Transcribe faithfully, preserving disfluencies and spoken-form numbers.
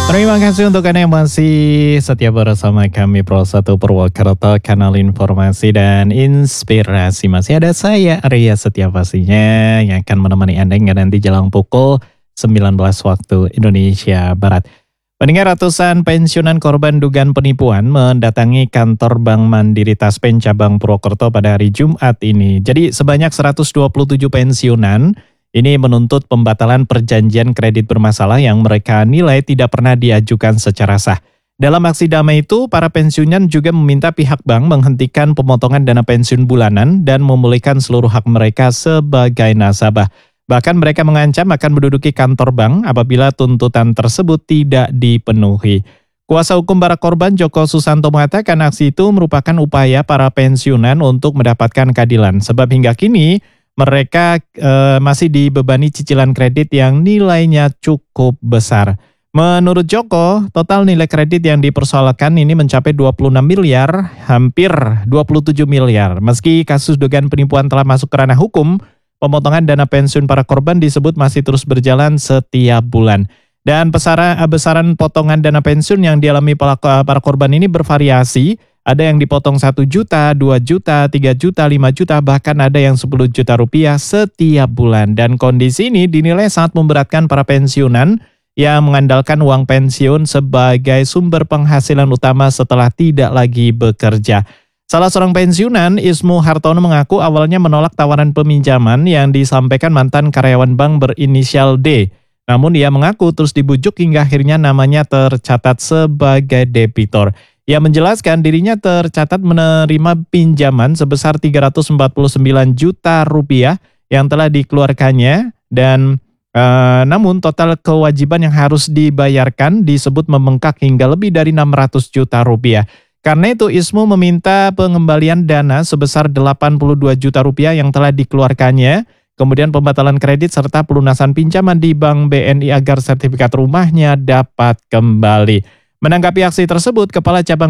Terima kasih untuk Anda yang masih setia bersama kami Pro satu Purwokerto, kanal informasi dan inspirasi. Masih ada saya, Arya Setia pastinya, yang akan menemani Anda hingga nanti jelang pukul sembilan belas waktu Indonesia Barat. Pendengar, ratusan pensiunan korban dugaan penipuan mendatangi kantor Bank Mandiri Taspen cabang Purwokerto pada hari Jumat ini. Jadi sebanyak seratus dua puluh tujuh pensiunan ini menuntut pembatalan perjanjian kredit bermasalah yang mereka nilai tidak pernah diajukan secara sah. Dalam aksi damai itu, para pensiunan juga meminta pihak bank menghentikan pemotongan dana pensiun bulanan dan memulihkan seluruh hak mereka sebagai nasabah. Bahkan mereka mengancam akan menduduki kantor bank apabila tuntutan tersebut tidak dipenuhi. Kuasa hukum para korban Joko Susanto mengatakan aksi itu merupakan upaya para pensiunan untuk mendapatkan keadilan. Sebab hingga kini mereka e, masih dibebani cicilan kredit yang nilainya cukup besar. Menurut Joko, total nilai kredit yang dipersoalkan ini mencapai dua puluh enam miliar, hampir dua puluh tujuh miliar. Meski kasus dugaan penipuan telah masuk ke ranah hukum, pemotongan dana pensiun para korban disebut masih terus berjalan setiap bulan. Dan besaran, besaran potongan dana pensiun yang dialami para, para korban ini bervariasi. Ada yang dipotong satu juta, dua juta, tiga juta, lima juta, bahkan ada yang sepuluh juta rupiah setiap bulan. Dan kondisi ini dinilai sangat memberatkan para pensiunan yang mengandalkan uang pensiun sebagai sumber penghasilan utama setelah tidak lagi bekerja. Salah seorang pensiunan, Ismu Hartono, mengaku awalnya menolak tawaran peminjaman yang disampaikan mantan karyawan bank berinisial D. Namun ia mengaku terus dibujuk hingga akhirnya namanya tercatat sebagai debitor. Ia menjelaskan dirinya tercatat menerima pinjaman sebesar tiga ratus empat puluh sembilan juta rupiah yang telah dikeluarkannya dan e, namun total kewajiban yang harus dibayarkan disebut membengkak hingga lebih dari enam ratus juta rupiah. Karena itu Ismu meminta pengembalian dana sebesar delapan puluh dua juta rupiah yang telah dikeluarkannya, kemudian pembatalan kredit serta pelunasan pinjaman di Bank B N I agar sertifikat rumahnya dapat kembali. Menanggapi aksi tersebut, Kepala Cabang